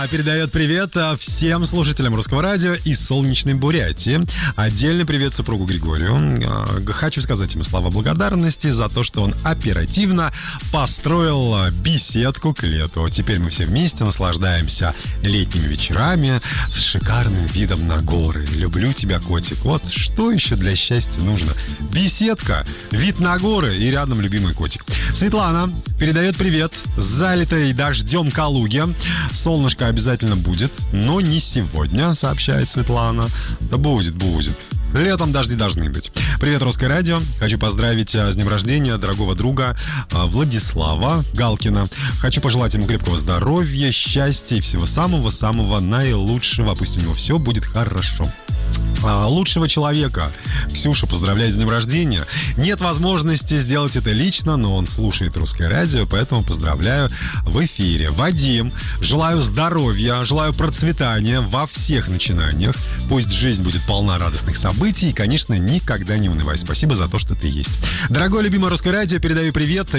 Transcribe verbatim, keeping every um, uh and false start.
Передает привет всем слушателям Русского радио из солнечной Бурятии. Отдельный привет супругу Григорию. Хочу сказать ему слова благодарности за то, что он оперативно построил беседку к лету. Теперь мы все вместе наслаждаемся летними вечерами с шикарным видом на горы. Люблю тебя, котик. Вот что еще для счастья нужно? Беседка, вид на горы и рядом любимый котик. Светлана передает привет залитой дождем Калуге. Солнышко обязательно будет, но не сегодня, сообщает Светлана. Да будет, будет. Летом дожди должны быть. Привет, Русское радио. Хочу поздравить с днем рождения дорогого друга Владислава Галкина. Хочу пожелать ему крепкого здоровья, счастья и всего самого-самого наилучшего. Пусть у него все будет хорошо. Лучшего человека Ксюша поздравляет с днем рождения. Нет возможности сделать это лично, но он слушает Русское радио, поэтому поздравляю в эфире. Вадим, желаю здоровья, желаю процветания во всех начинаниях. Пусть жизнь будет полна радостных событий и, конечно, никогда не унывай. Спасибо за то, что ты есть. Дорогое любимое Русское радио, передаю привет